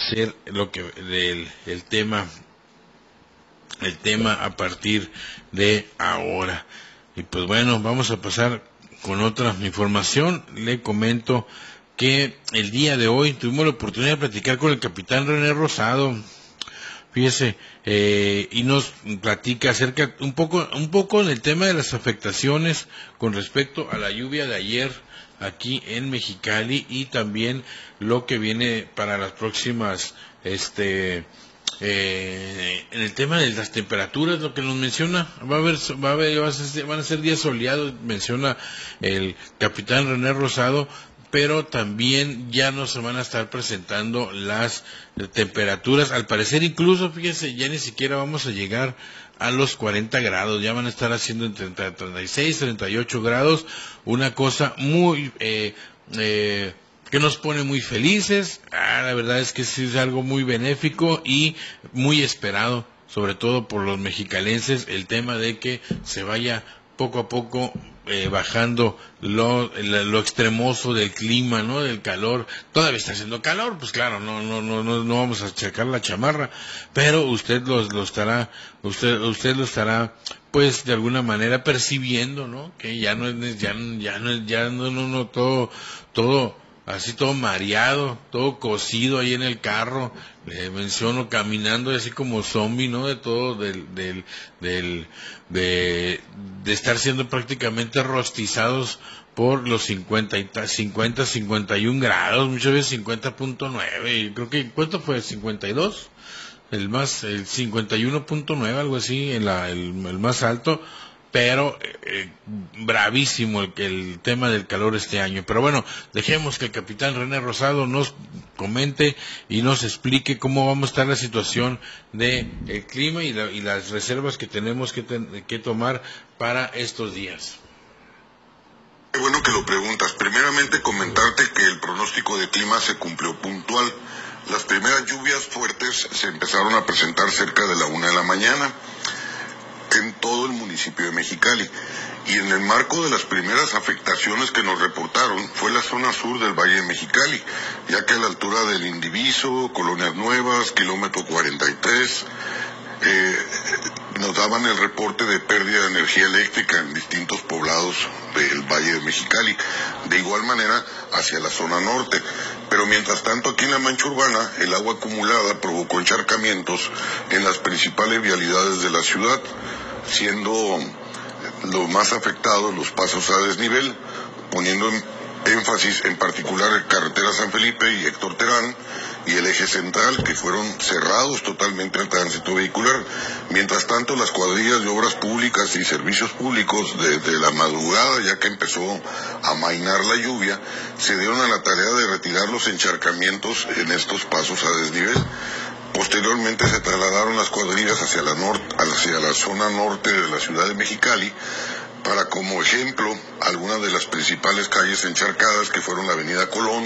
ser lo que el tema a partir de ahora. Y pues bueno, vamos a pasar con otra información. Le comento que el día de hoy tuvimos la oportunidad de platicar con el capitán René Rosado. Fíjese, y nos platica acerca un poco del tema de las afectaciones con respecto a la lluvia de ayer aquí en Mexicali, y también lo que viene para las próximas, en el tema de las temperaturas, lo que nos menciona, van a ser días soleados, menciona el capitán René Rosado, pero también ya no se van a estar presentando las temperaturas. Al parecer, incluso, fíjense, ya ni siquiera vamos a llegar a los 40 grados, ya van a estar haciendo entre 36, 38 grados, una cosa muy, que nos pone muy felices. La verdad es que sí es algo muy benéfico y muy esperado, sobre todo por los mexicalenses, el tema de que se vaya poco a poco bajando lo extremoso del clima, ¿no? Del calor. Todavía está haciendo calor, pues claro, no vamos a checar la chamarra, pero usted lo estará, usted lo estará, pues de alguna manera percibiendo, ¿no? Que ya no es, todo así, todo mareado, todo cocido ahí en el carro, le menciono, caminando así como zombie, ¿no? De todo, de estar siendo prácticamente rostizados por los 51 grados, muchas veces 50.9, creo que, ¿cuánto fue? 52, el 51.9, algo así, el más alto, pero bravísimo el tema del calor este año. Pero bueno, dejemos que el capitán René Rosado nos comente y nos explique cómo vamos a estar la situación de el clima y las reservas que tenemos que tomar para estos días. Qué bueno que lo preguntas. Primeramente, comentarte que el pronóstico de clima se cumplió puntual. Las primeras lluvias fuertes se empezaron a presentar cerca de la 1 de la mañana en todo el municipio de Mexicali. Y en el marco de las primeras afectaciones que nos reportaron fue la zona sur del Valle de Mexicali, ya que a la altura del Indiviso, Colonias Nuevas, kilómetro 43, nos daban el reporte de pérdida de energía eléctrica en distintos poblados del Valle de Mexicali. De igual manera hacia la zona norte. Pero mientras tanto, aquí en la mancha urbana, el agua acumulada provocó encharcamientos en las principales vialidades de la ciudad, siendo los más afectados los pasos a desnivel, poniendo énfasis en particular en carretera San Felipe y Héctor Terán y el eje central, que fueron cerrados totalmente al tránsito vehicular. Mientras tanto, las cuadrillas de obras públicas y servicios públicos desde la madrugada, ya que empezó a amainar la lluvia, se dieron a la tarea de retirar los encharcamientos en estos pasos a desnivel. Posteriormente se trasladaron las cuadrillas hacia la zona norte de la ciudad de Mexicali, para, como ejemplo, algunas de las principales calles encharcadas, que fueron la avenida Colón,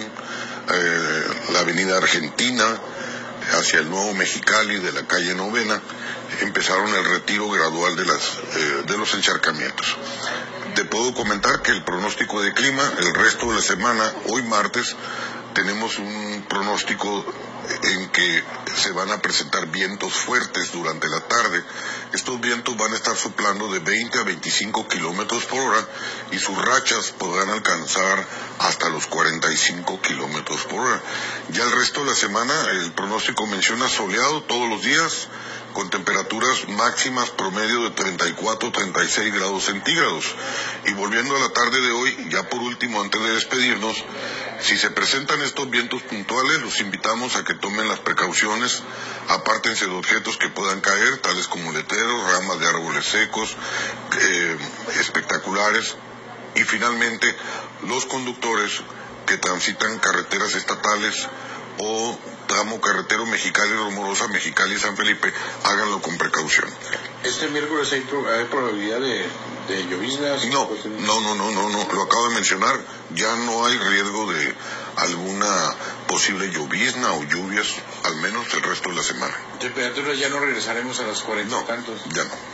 la avenida Argentina, hacia el Nuevo Mexicali, de la calle Novena, empezaron el retiro gradual de los encharcamientos. Te puedo comentar que el pronóstico de clima, el resto de la semana, hoy martes, tenemos un pronóstico en que se van a presentar vientos fuertes durante la tarde. Estos vientos van a estar soplando de 20 a 25 kilómetros por hora y sus rachas podrán alcanzar hasta los 45 kilómetros por hora. Ya el resto de la semana, el pronóstico menciona soleado todos los días, con temperaturas máximas promedio de 34-36 grados centígrados. Y volviendo a la tarde de hoy, ya por último, antes de despedirnos, si se presentan estos vientos puntuales, los invitamos a que tomen las precauciones, apártense de objetos que puedan caer, tales como letreros, ramas de árboles secos, espectaculares, y finalmente, los conductores que transitan carreteras estatales o tramo carretero Mexicali-Rumorosa, Mexicali-San Felipe, háganlo con precaución. ¿Este miércoles hay probabilidad de lloviznas? No, lo acabo de mencionar, ya no hay riesgo de alguna posible llovizna o lluvias, al menos el resto de la semana. ¿Temperaturas ya no regresaremos a los 40 y tantos? Ya no.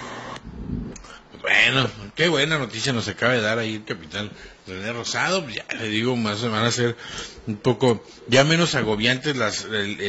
Bueno, qué buena noticia nos acaba de dar ahí el capitán René Rosado. Ya le digo, más van a ser un poco ya menos agobiantes